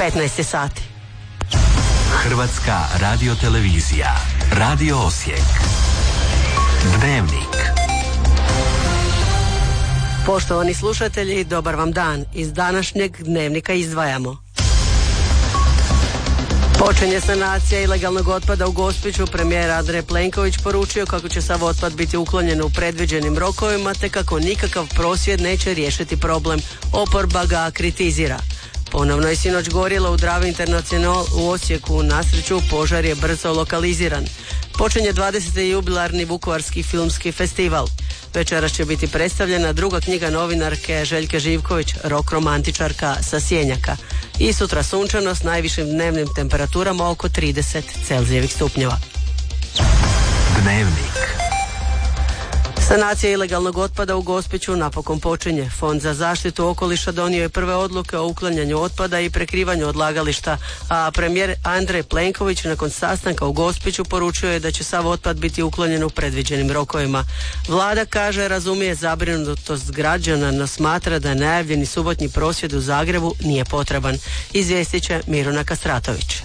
15 sati. Hrvatska radiotelevizija, Radio Osijek, Dnevnik. Poštovani slušatelji, dobar vam dan. Iz današnjeg Dnevnika izdvajamo: počinje sanacija ilegalnog otpada u Gospiću. Premijer Andrej Plenković poručio kako će sav otpad biti uklonjen u predviđenim rokovima, te kako nikakav prosvjed neće riješiti problem. Oporba ga kritizira. Ponovno je sinoć gorjelo u Dravi International u Osijeku. Na sreću požar je brzo lokaliziran. Počinje 20. jubilarni Vukovarski filmski festival. Večeras će biti predstavljena druga knjiga novinarke Željke Živković, Rok romantičarka sa Sjenjaka. I sutra sunčano s najvišim dnevnim temperaturama oko 30 Celzijevih stupnjeva. Dnevnik. Sanacija ilegalnog otpada u Gospiću napokon počinje. Fond za zaštitu okoliša donio je prve odluke o uklanjanju otpada i prekrivanju odlagališta, a premijer Andrej Plenković nakon sastanka u Gospiću poručio je da će sav otpad biti uklonjen u predviđenim rokovima. Vlada, kaže, razumije zabrinutost građana, no smatra da najavljeni subotnji prosvjed u Zagrebu nije potreban. Izvijestit će Miruna Kastratović.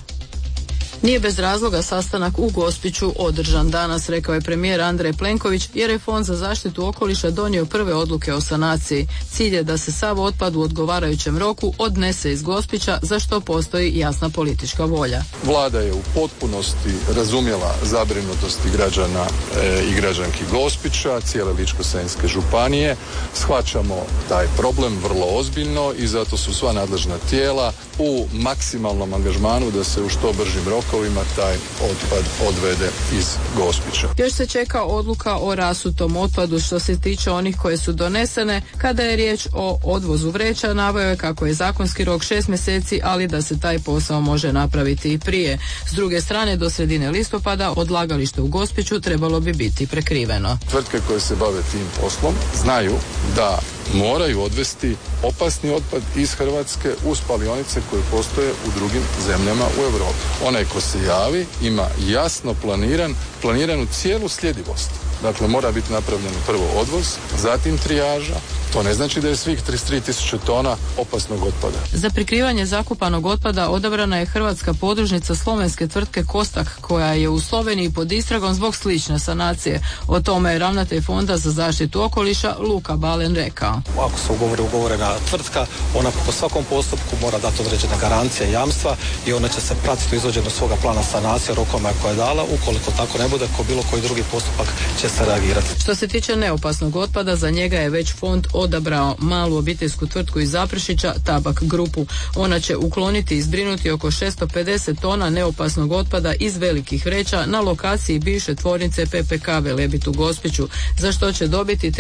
Nije bez razloga sastanak u Gospiću održan danas, rekao je premijer Andrej Plenković, jer je Fond za zaštitu okoliša donio prve odluke o sanaciji. Cilj je da se sav otpad u odgovarajućem roku odnese iz Gospića, za što postoji jasna politička volja. Vlada je u potpunosti razumjela zabrinutosti građana i građanki Gospića, cijele Ličko-senjske županije. Shvaćamo taj problem vrlo ozbiljno i zato su sva nadležna tijela u maksimalnom angažmanu da se u što bržim rokovima taj otpad odvede iz Gospića. Još se čeka odluka o rasutom otpadu što se tiče onih koje su donesene. Kada je riječ o odvozu vreća, naveo je kako je zakonski rok 6 mjeseci, ali da se taj posao može napraviti i prije. S druge strane, do sredine listopada odlagalište u Gospiću trebalo bi biti prekriveno. Tvrtke koje se bave tim poslom znaju da moraju odvesti opasni otpad iz Hrvatske u spalionice koje postoje u drugim zemljama u Europi. Onaj ko se javi ima jasno planiranu cijelu sljedivost. Dakle, mora biti napravljen prvo odvoz, zatim trijaža. To ne znači da je svih 33.000 tona opasnog otpada. Za prikrivanje zakupanog otpada odabrana je hrvatska podružnica slovenske tvrtke Kostak, koja je u Sloveniji pod istragom zbog slične sanacije. O tome je ravnatelj Fonda za zaštitu okoliša Luka Balen rekao. Ako se ugovorena tvrtka, ona po svakom postupku mora dati određene garancije i jamstva i ona će se pratiti u izvođenju svoga plana sanacije rokoma koje je dala. Ukoliko tako ne bude, ko bilo koji drugi postupak će se reagirati. Što se tiče neopasnog otpada, za njega je već fond odabrao malu obiteljsku tvrtku iz Zaprešića, Tabak grupu. Ona će ukloniti i zbrinuti oko 650 tona neopasnog otpada iz velikih vreća na lokaciji bivše tvornice PPK Velebit u Gospiću, za što će dobiti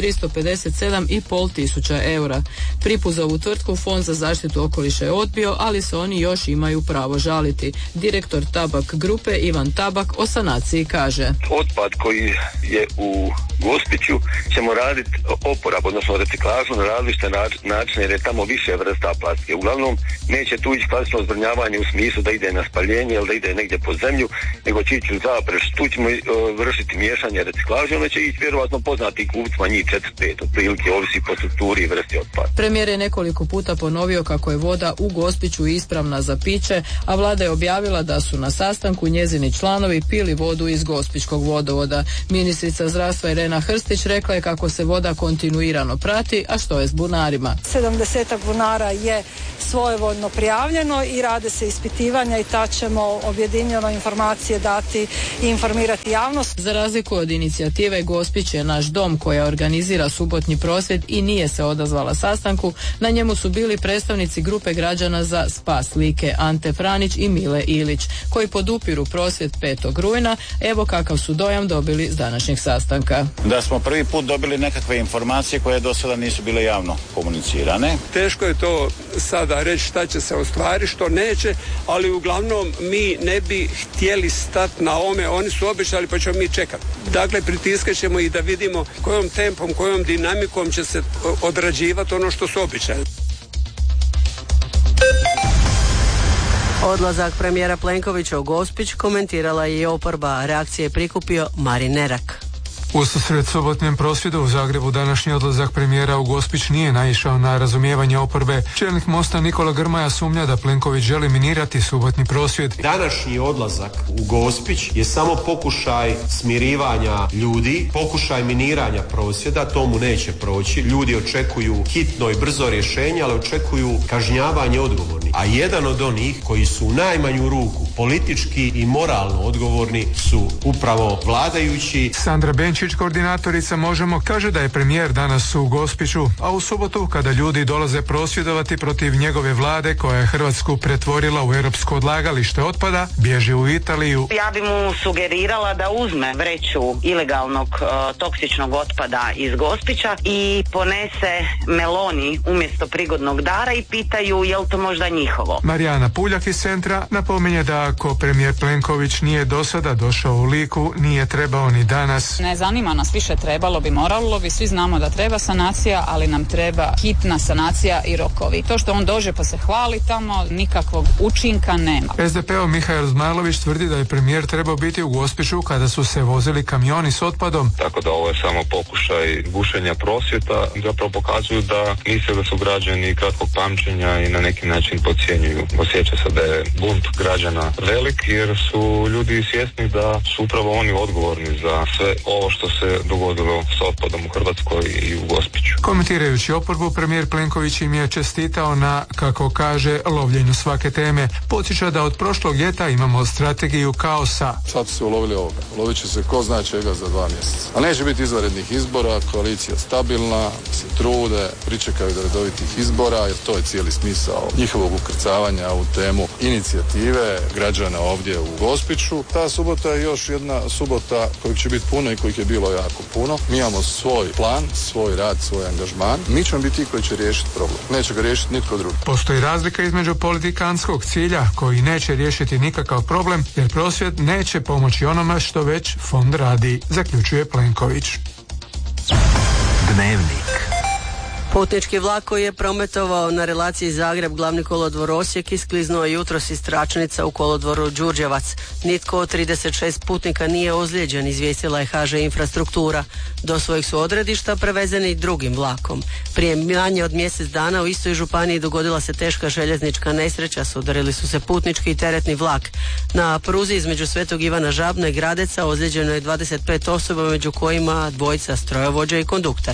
357,5 tisuća eura. Pripu za ovu tvrtku Fond za zaštitu okoliša je odbio, ali se oni još imaju pravo žaliti. Direktor Tabak grupe Ivan Tabak o sanaciji kaže: otpad koji je u Gospiću ćemo raditi oporabu, odnosno reciklažu na različite načine, jer je tamo više vrsta plastike. Uglavnom, neće tu ići klasično zbrinjavanje u smislu da ide na spaljenje ili da ide negdje pod zemlju, nego će ići u Zapreš. Tu ćemo vršiti miješanje reciklaže, onda će ići vjerovatno poznati kupcima, njih 4-5, otprilike, ovisi po strukturi i vrsti otpada. Premijer je nekoliko puta ponovio kako je voda u Gospiću ispravna za piće, a vlada je objavila da su na sastanku njezini članovi pili vodu iz Gospićkog vodovoda. Ministrica zdravstva Irena Hrstić rekla je kako se voda kontinuirano prati, a što je s bunarima. 70 bunara je svojevoljno prijavljeno i rade se ispitivanja i ta ćemo objedinjeno informacije dati i informirati javnost. Za razliku od inicijative Gospić je naš dom, koja organizira subotnji prosvjed i nije se odazvala sastanku, na njemu su bili predstavnici grupe građana za spas Like, Ante Franić i Mile Ilić, koji podupiru prosvjed 5. rujna. Evo kakav su dojam dobili s današnjeg sastanka. Da smo prvi put dobili nekakve informacije koje do sada nisu bile javno komunicirane. Teško je to sada reći šta će se ostvariti, što neće, ali uglavnom mi ne bi htjeli stati na ome, oni su obećali pa ćemo mi čekati. Dakle, pritiskat ćemo i da vidimo kojom tempom, kojom dinamikom će se odrađivati ono što su obećali. Odlazak premijera Plenkovića u Gospić komentirala je i oporba. Reakcije je prikupio Marin Nerak. U susret subotnjem prosvjedu u Zagrebu današnji odlazak premijera u Gospić nije naišao na razumijevanje oporbe. Čelnik Mosta Nikola Grmoja sumnja da Plenković želi minirati subotnji prosvjed. Današnji odlazak u Gospić je samo pokušaj smirivanja ljudi, pokušaj miniranja prosvjeda, to mu neće proći. Ljudi očekuju hitno i brzo rješenje, ali očekuju kažnjavanje odgovornih. A jedan od onih koji su u najmanju ruku politički i moralno odgovorni su upravo vladajući. Sandra Benčić, koordinatorica Možemo, kaže da je premijer danas u Gospiću, a u subotu kada ljudi dolaze prosvjedovati protiv njegove vlade koja je Hrvatsku pretvorila u europsko odlagalište otpada, bježi u Italiju. Ja bi mu sugerirala da uzme vreću ilegalnog toksičnog otpada iz Gospića i ponese Meloni umjesto prigodnog dara i pitaju je li to možda njihovo. Marijana Puljak iz Centra napominje da ako premijer Plenković nije do sada došao u Liku, nije trebao ni danas. Ne zanima nas više, trebalo bi, moralo bi, svi znamo da treba sanacija, ali nam treba hitna sanacija i rokovi. To što on dođe pa se hvali tamo, nikakvog učinka nema. SDP-ov Mihael Zmajlović tvrdi da je premijer trebao biti u Gospiću kada su se vozili kamioni s otpadom. Tako da ovo je samo pokušaj gušenja prosvjeta, zapravo pokazuju da misle da su građani kratkog pamćenja i na neki način podcjenjuju. Osjeća se da je bunt građana velik jer su ljudi svjesni da su upravo oni odgovorni za sve ovo što se dogodilo s otpadom u Hrvatskoj i u Gospiću. Komentirajući oporbu, premijer Plenković im je čestitao na, kako kaže, lovljenju svake teme. Podsjeća da od prošlog ljeta imamo strategiju kaosa. Sad su se ulovili ovoga. Lovit će se ko zna čega za 2 mjeseca. A neće biti izvanrednih izbora, koalicija stabilna, se trude, pričekaju do redovitih izbora, jer to je cijeli smisao njihovog ukrcavanja u temu inicijative građana ovdje u Gospiću. Ta subota je još jedna subota kojeg će biti puno i kojih je bilo jako puno. Mi imamo svoj plan, svoj rad, svoj angažman. Mi ćemo biti ti koji će riješiti problem. Neće ga riješiti nitko drugi. Postoji razlika između politikantskog cilja koji neće riješiti nikakav problem, jer prosvjed neće pomoći onome što već fond radi, zaključuje Plenković. Dnevnik. Putnički vlak koji je prometovao na relaciji Zagreb glavni kolodvor Osijek iskliznuo jutros iz tračnica u kolodvoru Đurđevac. Nitko od 36 putnika nije ozlijeđen, izvijestila je HŽ Infrastruktura. Do svojih su odredišta prevezeni drugim vlakom. Prije manje od mjesec dana u istoj županiji dogodila se teška željeznička nesreća, sudarili su se putnički i teretni vlak. Na pruzi između Svetog Ivana Žabna i Gradeca ozlijeđeno je 25 osoba, među kojima 2 strojovođa i kondukter.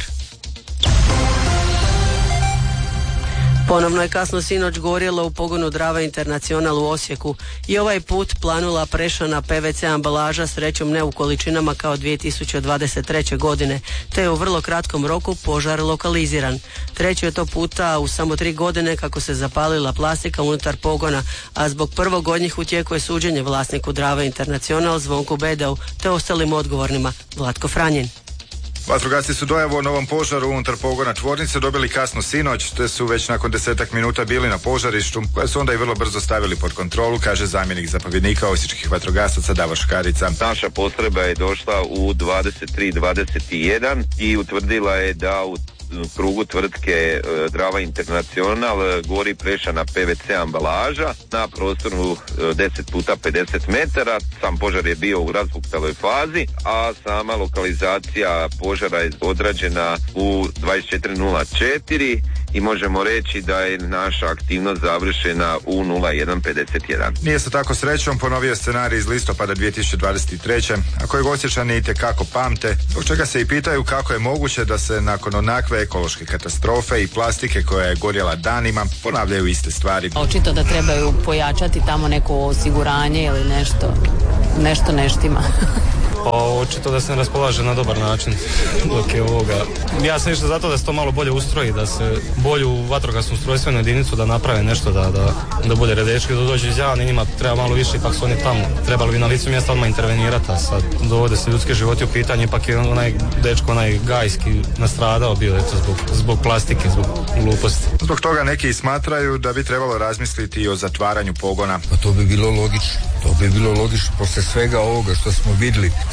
Ponovno je kasno sinoć gorjelo u pogonu Drava International u Osijeku i ovaj put planula prešana PVC ambalaža, srećom ne u količinama kao 2023. godine, te je u vrlo kratkom roku požar lokaliziran. Treći je to puta u samo 3 godine kako se zapalila plastika unutar pogona, a zbog prvog od njih u tijeku je suđenje vlasniku Drava International Zvonku Bedeu te ostalim odgovornima. Vlatko Franjin. Vatrogasci su dojavu o novom požaru unutar pogona tvornice dobili kasno sinoć, te su već nakon 10 minuta bili na požarištu, koje su onda i vrlo brzo stavili pod kontrolu, kaže zamjenik zapovjednika osječkih vatrogasaca Davor Škarica. Naša postrojba je došla u 23:21 i utvrdila je da u krugu tvrtke Drava International gori prešana PVC ambalaža na prostoru 10x50 metara. Sam požar je bio u razbuktaloj fazi, a sama lokalizacija požara je odrađena u 24:04 i možemo reći da je naša aktivnost završena u 01:51. Nije se tako srećom ponovio scenarij iz listopada 2023. a kojeg Osječani itekako pamte, zbog čega se i pitaju kako je moguće da se nakon onakve ekološke katastrofe i plastike koja je gorjela danima ponavljaju iste stvari. Očito da trebaju pojačati tamo neko osiguranje ili nešto neštima. Pa očito da se ne raspolaže na dobar način dok je ovoga. Ja sam išao zato da se to malo bolje ustroji, da se bolju vatrogasnu ustrojstvenu jedinicu da naprave nešto, da bolje redečki da dođu iz javni, njima treba malo više, ipak su oni tamo. Trebali bi na licu mjesta odmah intervenirati, a sad dovode se ljudski životi u pitanje, ipak je onaj dečko, onaj gajski nastradao bio zbog plastike, zbog gluposti. Zbog toga neki smatraju da bi trebalo razmisliti i o zatvaranju pogona. Pa to bi bilo logično. Poslije svega ovoga što smo vidjeli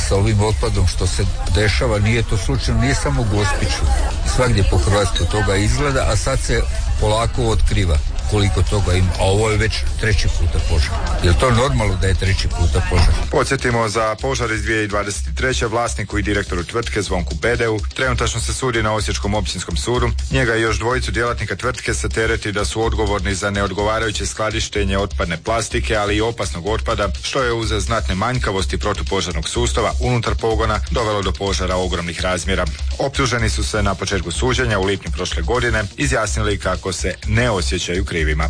sa ovim otpadom što se dešava, nije to slučajno, nije samo u Gospiću, svagdje po Hrvatskoj toga izgleda, a sad se polako otkriva koliko toga ima, a ovo je već 3. puta požar. Je li to normalno da je 3. puta požar? Podsjetimo, za požar iz 2023. vlasniku i direktoru tvrtke Zvonku Bedeu trenutačno se sudi na Osječkom općinskom sudu. Njega i još dvojicu djelatnika tvrtke se tereti da su odgovorni za neodgovarajuće skladištenje otpadne plastike, ali i opasnog otpada, što je uz znatne manjkavosti protupožarnog sustava unutar pogona dovelo do požara ogromnih razmjera. Optuženi su se na početku suđenja u lipnju prošle godine izjasnili kako se ne osjećaju krivima.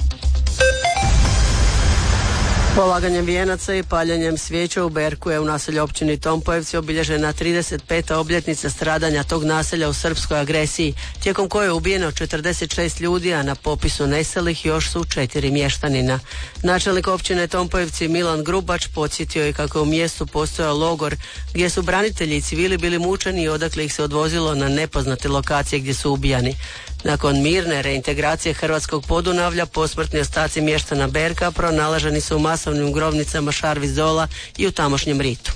Polaganjem vijenaca i paljenjem svijeća u Berku je u naselju općini Tompojevci obilježena 35. obljetnica stradanja tog naselja u srpskoj agresiji, tijekom koje je ubijeno 46 ljudi, a na popisu nestalih još su 4 mještanina. Načelnik općine Tompojevci Milan Grubač podsjetio je kako je u mjestu postojao logor gdje su branitelji i civili bili mučeni i odakle ih se odvozilo na nepoznate lokacije gdje su ubijani. Nakon mirne reintegracije Hrvatskog Podunavlja, posmrtni ostaci mještana Berka pronalaženi su u masovnim grobnicama Šarvizola i u tamošnjem Ritu.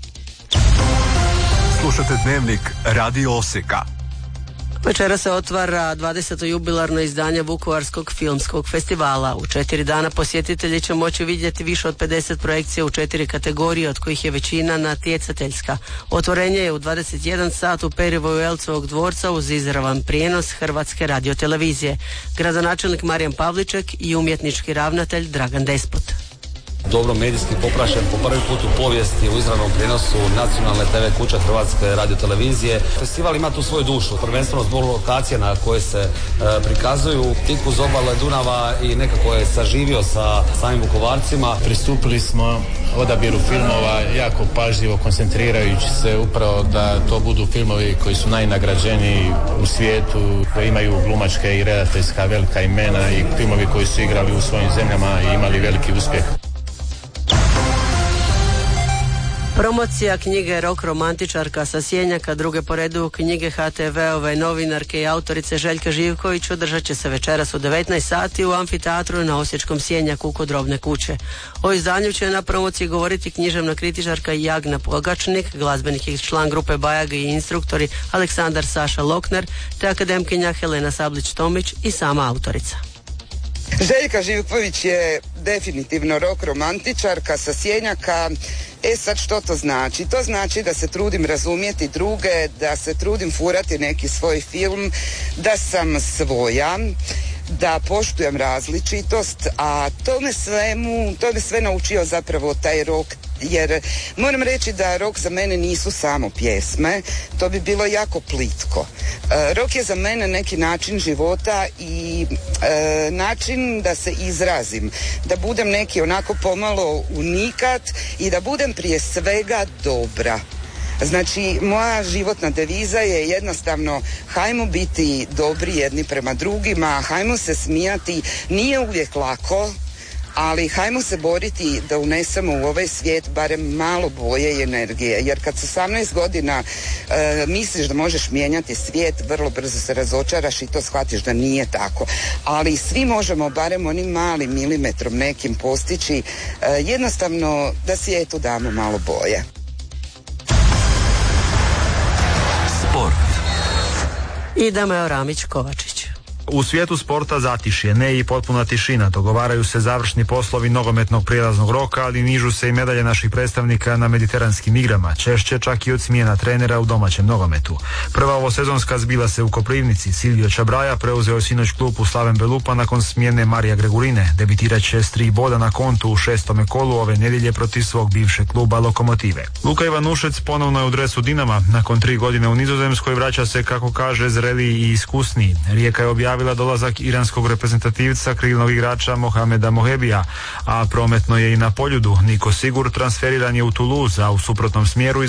Slušate Dnevnik Radio Osijeka. Večera se otvara 20. jubilarno izdanje Vukovarskog filmskog festivala. U 4 dana posjetitelji će moći vidjeti više od 50 projekcija u 4 kategorije, od kojih je većina natjecateljska. Otvorenje je u 21 sat u perivoju Elcovog dvorca uz izravan prijenos Hrvatske radiotelevizije. Gradonačelnik Marijan Pavliček i umjetnički ravnatelj Dragan Despot. Dobro medijski poprašen po prvi put u povijesti u izravnom prijenosu nacionalne TV kuće Hrvatske radiotelevizije. Festival ima tu svoju dušu, prvenstveno zbog lokacije na koje se prikazuju. Tik uz obale Dunava i nekako je saživio sa samim Vukovarcima. Pristupili smo odabiru filmova jako pažljivo, koncentrirajući se upravo da to budu filmovi koji su najnagrađeniji u svijetu, koji imaju glumačke i redateljska velika imena i filmovi koji su igrali u svojim zemljama i imali veliki uspjeh. Promocija knjige Rok romantičarka sa Sjenjaka, druge po redu knjige HTV-ove novinarke i autorice Željka Živković održat će se večeras u 19 sati u amfiteatru na Osječkom Sjenjaku kod Robne kuće. O izdanju će na promociji govoriti književna kritičarka Jagna Pogačnik, glazbenik i član grupe Bajag i instruktori Aleksandar Saša Lokner, te akademkinja Helena Sablić-Tomić i sama autorica. Željka Živković je definitivno rok romantičarka sa Sjenjaka. Sad što to znači? To znači da se trudim razumjeti druge, da se trudim furati neki svoj film, da sam svoja, da poštujem različitost, a to me sve naučio zapravo taj rok, jer moram reći da rok za mene nisu samo pjesme, to bi bilo jako plitko. Rok je za mene neki način života i način da se izrazim, da budem neki onako pomalo unikat i da budem prije svega dobra. Znači, moja životna deviza je jednostavno hajmo biti dobri jedni prema drugima, hajmo se smijati, nije uvijek lako, ali hajmo se boriti da unesemo u ovaj svijet barem malo boje i energije, jer kad sa 18 godina misliš da možeš mijenjati svijet, vrlo brzo se razočaraš i to shvatiš da nije tako. Ali svi možemo barem onim malim milimetrom nekim postići, jednostavno da svijetu damo malo boje. Sport. I Dameo Ramić-Kovačić. U svijetu sporta zatišje, ne i potpuna tišina. Dogovaraju se završni poslovi nogometnog prijelaznog roka, ali nižu se i medalje naših predstavnika na mediteranskim igrama, češće čak i od smjena trenera u domaćem nogometu. Prva ovosezonska zbila se u Koprivnici. Silvio Čabraja preuzeo je sinoć klupu Slaven Belupa nakon smjene Marija Gregurine. Debitirat će s 3 boda na kontu u 6. kolu ove nedjelje protiv svog bivšeg kluba Lokomotive. Luka Ivanušec ponovno je u dresu Dinama. Nakon 3 godine u Nizozemskoj vraća se, kako kaže, zreliji i iskusniji. Rijeka je objavila dolazak iranskog reprezentativca, krilnog igrača Mohameda Mohebija, a prometno je i na Poljudu. Niko Sigur transferiran je u Toulouse, a u suprotnom smjeru